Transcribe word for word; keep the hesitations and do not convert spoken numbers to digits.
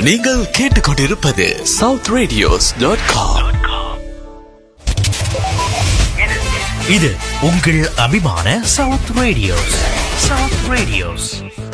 நீங்கள் கேட்டுக்கொண்டிருப்பது south radios dot com. இது உங்கள் அபிமான சவுத் ரேடியோஸ். South radios.